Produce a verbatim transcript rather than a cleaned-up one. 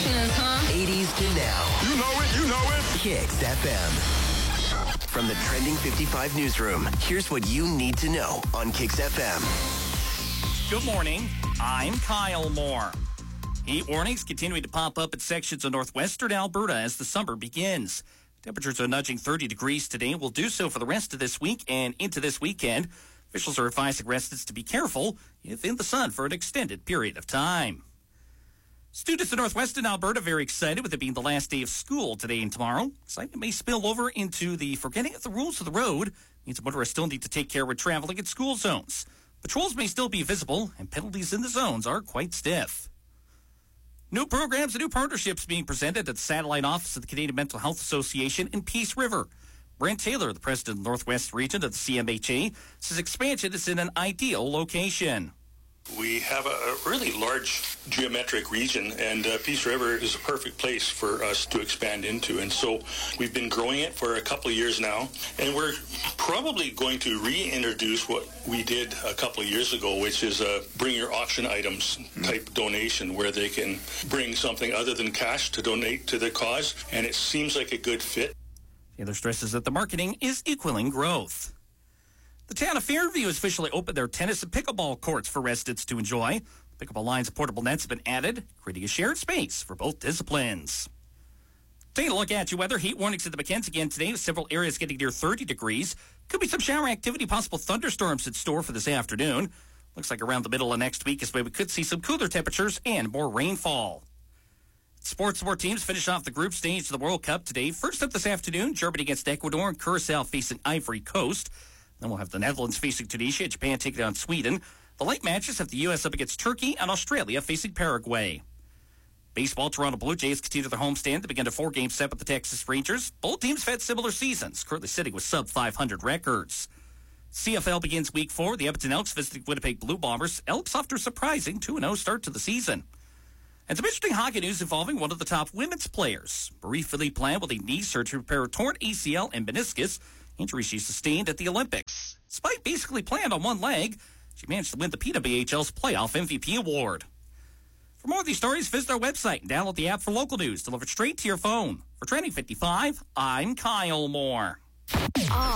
Freshness, huh? eighties to now. You know it, you know it. Kicks F M. From the Trending fifty-five newsroom, here's what you need to know on Kicks F M. Good morning. I'm Kyle Moore. Heat warnings continuing to pop up in sections of northwestern Alberta as the summer begins. Temperatures are nudging thirty degrees today. Will do so for the rest of this week and into this weekend. Officials are advising residents to be careful if in the sun for an extended period of time. Students in northwestern Alberta very excited with it being the last day of school today and tomorrow. Excitement may spill over into the forgetting of the rules of the road. Means motorists still need to take care when traveling in school zones. Patrols may still be visible, and penalties in the zones are quite stiff. New programs and new partnerships being presented at the satellite office of the Canadian Mental Health Association in Peace River. Brent Taylor, the president of the Northwest Region of the C M H A, says expansion is in an ideal location. We have a, a really large geometric region, and uh, Peace River is a perfect place for us to expand into. And so we've been growing it for a couple of years now, and we're probably going to reintroduce what we did a couple of years ago, which is a bring your auction items type donation, where they can bring something other than cash to donate to the cause, and it seems like a good fit. Taylor stresses that the marketing is equaling growth. The town of Fairview has officially opened their tennis and pickleball courts for residents to enjoy. Pickleball lines and portable nets have been added, creating a shared space for both disciplines. Taking a look at your weather. Heat warnings at the Mackenzie again today, with several areas getting near thirty degrees. Could be some shower activity, possible thunderstorms in store for this afternoon. Looks like around the middle of next week is where we could see some cooler temperatures and more rainfall. Sports sport teams finish off the group stage of the World Cup today. First up this afternoon, Germany against Ecuador and Curacao facing Ivory Coast. Then we'll have the Netherlands facing Tunisia, Japan taking on Sweden. The late matches have the U S up against Turkey and Australia facing Paraguay. Baseball, Toronto Blue Jays continue their homestand. They begin a four-game set with the Texas Rangers. Both teams have had similar seasons, currently sitting with sub five hundred records. C F L begins week four. The Edmonton Elks visiting Winnipeg Blue Bombers. Elks off to a surprising two and oh start to the season. And some interesting hockey news involving one of the top women's players. Marie-Philippe Plan with a knee surgery to repair a torn A C L and meniscus, injury she sustained at the Olympics. Despite basically planned on one leg, she managed to win the P W H L's playoff M V P award. For more of these stories, visit our website and download the app for local news delivered straight to your phone. For Trending fifty-five, I'm Kyle Moore.